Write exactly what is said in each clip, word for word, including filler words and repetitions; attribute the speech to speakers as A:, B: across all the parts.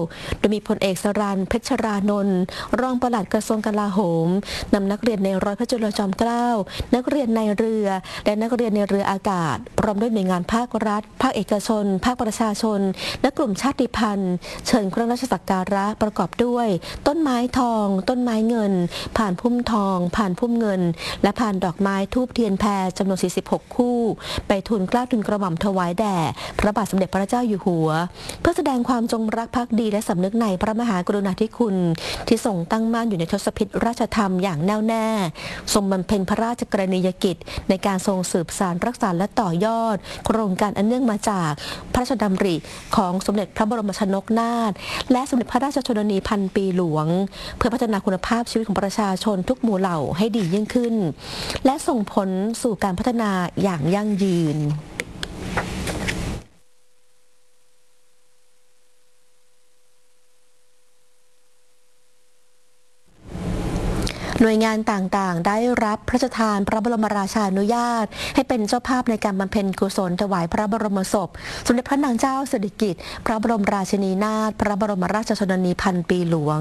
A: โดยมีพลเอกสรัญเพชรรานนท์รองปลัดกระทรวงกลาโหมนำนักเรียนในร้อยพระจุลจอมเกล้านักเรียนในเรือและนักเรียนในเรืออากาศพร้อมด้วยหน่วยงานภาครัฐภาคเอกชนภาคประชาชนและกลุ่มชาติพันธุ์เชิญเครื่องราชสักการะประกอบด้วยต้นไม้ทองต้นไม้เงินผ่านพุ่มทองผ่านพุ่มเงินและผ่านดอกไม้ธูปเทียนแพรจำนวนสี่สิบหกคู่ไปทูลเกล้าทูลกระหม่อมถวายแด่พระบาทสมเด็จพระเจ้าอยู่หัวเพื่อแสดงความจงรักภักดีและสำนึกในพระมหากรุณาธิคุณที่ทรงตั้งมั่นอยู่ในทศพิธราชธรรมอย่างแน่วแน่ทรงบำเพ็ญพระราชกรณียกิจในการทรงสืบสานรักษาและต่อยอดโครงการอันเนื่องมาจากพระราชดำริของสมเด็จพระบรมชนกนาถและสมเด็จพระราชชนนีพันปีหลวงเพื่อพัฒนาคุณภาพชีวิตของประชาชนทุกหมู่เหล่าให้ดียิ่งขึ้นและส่งผลสู่การพัฒนาอย่างยั่งยืนหน่วยงานต่างๆได้รับพระราชทานพระบรมราชานุญาตให้เป็นเจ้าภาพในการบำเพ็ญกุศลถวายพระบรมศพสมเด็จพระนางเจ้าสิริกิติ์พระบรมราชินีนาถพระบรมราชชนนีพันปีหลวง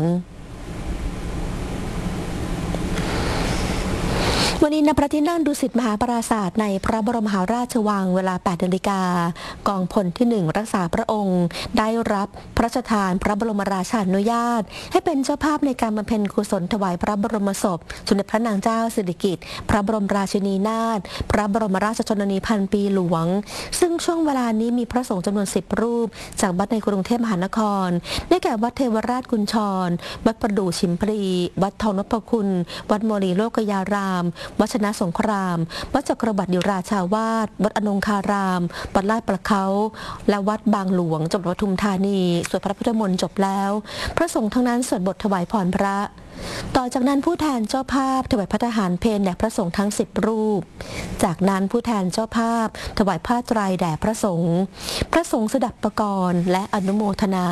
A: วันนี้ณพระที่นั่งดุสิตมหาปราสาทในพระบรมมหาราชวังเวลา แปดนาฬิกากองพลที่หนึ่งรักษาพระองค์ได้รับพระราชทานพระบรมราชานุญาตให้เป็นเจ้าภาพในการบำเพ็ญกุศลถวายพระบรมศพสมเด็จพระนางเจ้าสิริกิติ์พระบรมราชินีนาถพระบรมราชชนนีพันปีหลวงซึ่งช่วงเวลานี้มีพระสงฆ์จำนวนสิบรูปจากวัดในกรุงเทพมหานครได้แก่วัดเทวราชกุญชรวัดประดู่ชิมพลีวัดทองนพคุณวัดโมลีโลกยารามวัดชนะสงครามวัดจักรบัตรดิราชาวาสวัดอนงคารามวัดลาดประเขาและวัดบางหลวงจังหวัดปทุมธานีสวดพระพุทธมนต์จบแล้วพระสงฆ์ทั้งนั้นสวดบทถวายพรพระต่อจากนั้นผู้แทนเจ้าภาพถวายพระทหารเพลแด่พระสงฆ์ทั้งสิบรูปจากนั้นผู้แทนเจ้าภาพถวายผ้าไตรแด่พระสงฆ์พระสงฆ์สดับประกรณ์และอนุโมทนา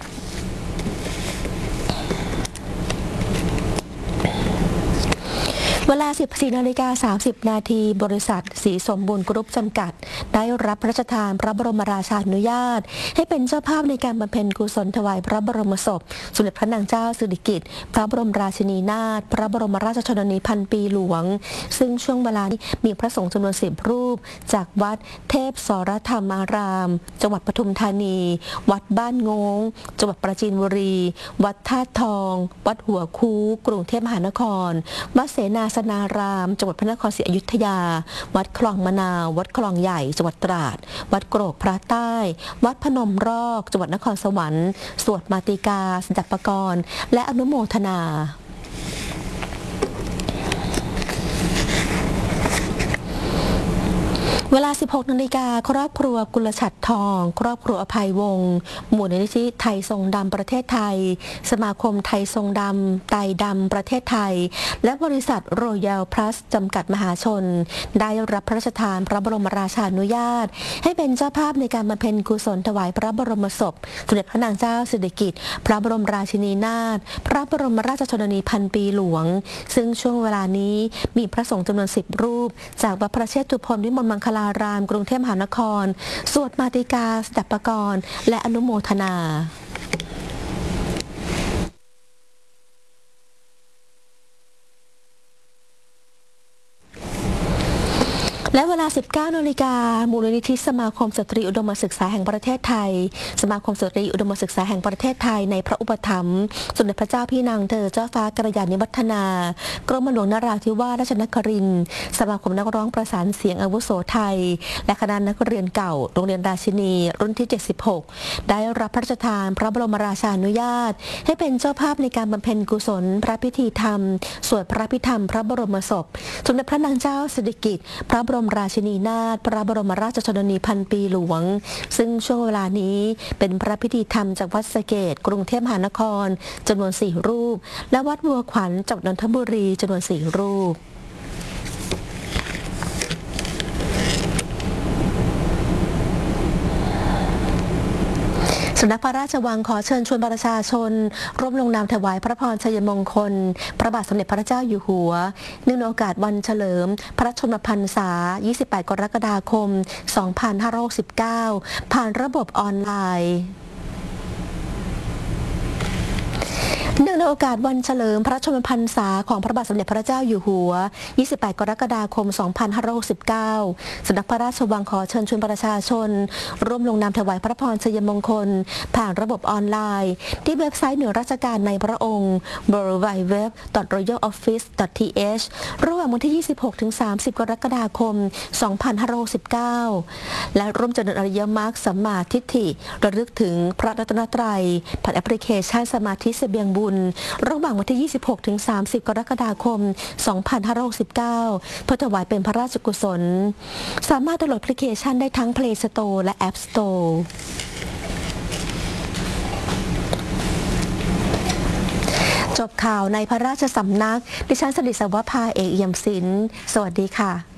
A: เวลา สิบสี่นาฬิกาสามสิบนาทีบริษัทศรีสมบูรณ์กรุ๊ปจำกัดได้รับพระราชทานพระบรมราชานุญาตให้เป็นเจ้าภาพในการบำเพ็ญกุศลถวายพระบรมศพสมเด็จพระนางเจ้าสิริกิติ์พระบรมราชินีนาถพระบรมราชชนนีพันปีหลวงซึ่งช่วงเวลานี้มีพระสงฆ์จำนวนสิบรูปจากวัดเทพสรธรรมารามจังหวัดปทุมธานีวัดบ้านงงจังหวัดปราจีนบุรีวัดธาตุทองวัดหัวคูกรุงเทพมหานครวัดเสนาสนารามจังหวัดพระนครศรีอยุธยาวัดคลองมะนาววัดคลองใหญ่จังหวัดตราดวัดโกรกพระใต้วัดพนมรอกจังหวัดนครสวรรค์สวดมาติกาสดับประกรณ์และอนุโมทนาเวลา สิบหกนาฬิกาครอบครัวกุลฉัตรทองครอบครัวอภัยวงศ์มูลนิธิไทยทรงดำประเทศไทยสมาคมไทยทรงดำไตดำประเทศไทยและบริษัทโรยัลพลัสจำกัดมหาชนได้รับพระราชทานพระบรมราชานุญาตให้เป็นเจ้าภาพในการบำเพ็ญกุศลถวายพระบรมศพสมเด็จพระนางเจ้าสิริกิติ์พระบรมราชินีนาถพระบรมราชชนนีพันปีหลวงซึ่งช่วงเวลานี้มีพระสงฆ์จำนวนสิบรูปจากวัดพระเชตุพนวิมลมังคลารามกรุงเทพมหานครสวดมาติกาสดับประกรณ์และอนุโมทนาและเวลา สิบเก้านาฬิกามูลนิธิสมาคมสตรีอุดมศึกษาแห่งประเทศไทยสมาคมสตรีอุดมศึกษาแห่งประเทศไทยในพระอุปถัมภ์สมเด็จพระเจ้าพี่นางเธอเจ้าฟ้ากระยาณิวัฒนากรมหลวงนราธิวาสราชนครินทร์สมาคมนักร้องประสานเสียงอาวุโสไทยและคณะนักเรียนเก่าโรงเรียนราชินีรุ่นที่เจ็ดสิบหกได้รับพระราชทานพระบรมราชานุญาตให้เป็นเจ้าภาพในการบำเพ็ญกุศลพระพิธีธรรมสวดพระพิธรรมพระบรมศพสมเด็จพระนางเจ้าสิริกิติ์พระบรมราชินีนาถพระบรมราชชนนีพันปีหลวงซึ่งช่วงเวลานี้เป็นพระพิธีธรรมจากวัดสะเกษกรุงเทพมหานครจำนวนสี่รูปและวัดบัวขวัญจังหวัดนนทบุรีจำนวนสี่รูป สำนักพระราชวังขอเชิญชวนประชาชนร่วมลงนามถวายพระพรชัยมงคลพระบาทสมเด็จพระเจ้าอยู่หัวเนื่องในโอกาสวันเฉลิมพระชนมพรรษายี่สิบแปดกรกฎาคมสองพันห้าร้อยหกสิบเก้าผ่านระบบออนไลน์เนื่องในโอกาสวันเฉลิมพระชนมพรรษาของพระบาทสมเด็จพระเจ้าอยู่หัว ยี่สิบแปด กรกฎาคม สองพันห้าร้อยหกสิบเก้า สำนักพระราชวังขอเชิญชวนประชาชน ร่วมลงนามถวายพระพรชัยมงคล ผ่านระบบออนไลน์ ที่เว็บไซต์หน่วยราชการในพระองค์ ดับเบิลยู ดับเบิลยู ดับเบิลยู ดับเบิลยู ดอท รอยัล ออฟฟิศ ดอท ที เอช ระหว่างวันที่ ยี่สิบหกถึงสามสิบ กรกฎาคม สองพันห้าร้อยหกสิบเก้า และร่วมเจริญอริยมรรคสัมมาทิฏฐิระลึกถึงพระรัตนตรัยผ่านแอปพลิเคชันสมาธิเสบียงบุญระหว่างวันที่ ยี่สิบหกถึงสามสิบ กรกฎาคม สองพันห้าร้อยหกสิบเก้า เพื่อถวายเป็นพระราชกุศลสามารถดาวน์โหลดแอปพลิเคชันได้ทั้ง Play Store และ App Store จบข่าวในพระราชสำนักดิฉันสริศวภาเอกเอี่ยมศิลป์สวัสดีค่ะ